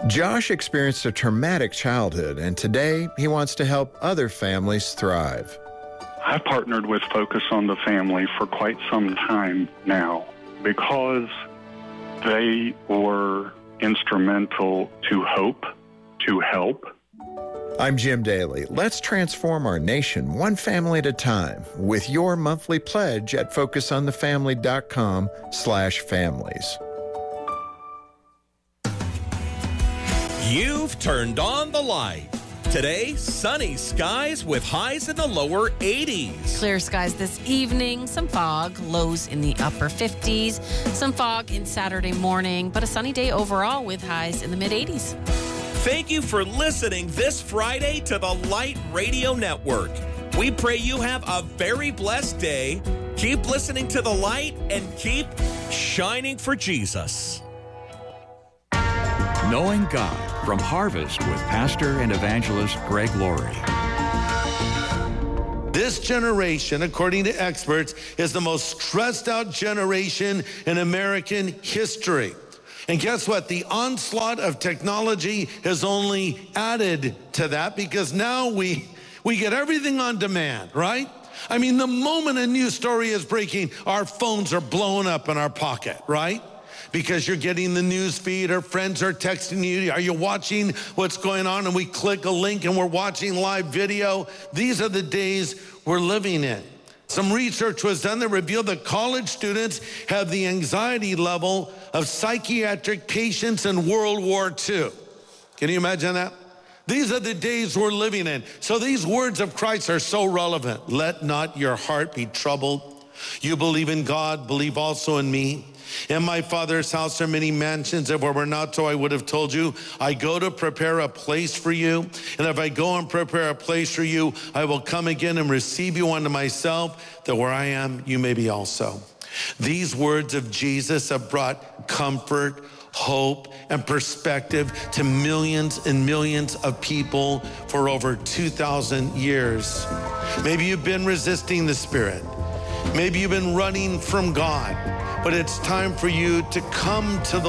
Josh experienced a traumatic childhood, and today he wants to help other families thrive. I partnered with Focus on the Family for quite some time now because they were instrumental to hope, to help. I'm Jim Daly. Let's transform our nation one family at a time with your monthly pledge at focusonthefamily.com/families. You've turned on the light. Today, sunny skies with highs in the lower 80s. Clear skies this evening, some fog, lows in the upper 50s, some fog in Saturday morning, but a sunny day overall with highs in the mid-80s. Thank you for listening this Friday to the Light Radio Network. We pray you have a very blessed day. Keep listening to the light and keep shining for Jesus. Knowing God from Harvest with Pastor and Evangelist Greg Laurie. This generation, according to experts, is the most stressed out generation in American history. And guess what? The onslaught of technology has only added to that because now we get everything on demand, right? I mean, the moment a news story is breaking, our phones are blowing up in our pocket, right? Because you're getting the news feed, or friends are texting you, are you watching what's going on? And we click a link and we're watching live video. These are the days we're living in. Some research was done that revealed that college students have the anxiety level of psychiatric patients in World War II. Can you imagine that? These are the days we're living in. So these words of Christ are so relevant. Let not your heart be troubled. You believe in God, believe also in me. In my Father's house are many mansions. If it were not so, I would have told you. I go to prepare a place for you. And if I go and prepare a place for you, I will come again and receive you unto myself, that where I am, you may be also. These words of Jesus have brought comfort, hope, and perspective to millions and millions of people for over 2,000 years. Maybe you've been resisting the Spirit. Maybe you've been running from God. But it's time for you to come to the